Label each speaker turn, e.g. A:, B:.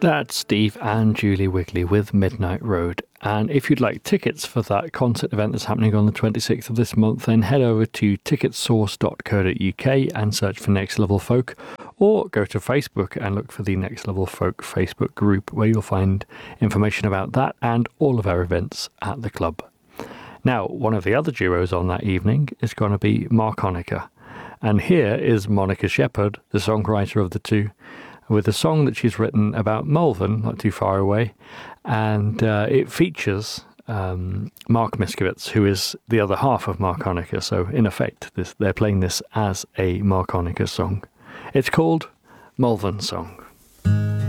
A: That's Steve and Julie Wigley with Midnight Road. And if you'd like tickets for that concert event that's happening on the 26th of this month, then head over to ticketsource.co.uk and search for Next Level Folk, or go to Facebook and look for the Next Level Folk Facebook group, where you'll find information about that and all of our events at the club. Now, one of the other duos on that evening is going to be Marconica. And here is Monica Shepherd, the songwriter of the two, with a song that she's written about Malvern, not too far away, and it features Mark Miskowitz, who is the other half of Marconica, so in effect they're playing this as a Marconica song. It's called Malvern Song.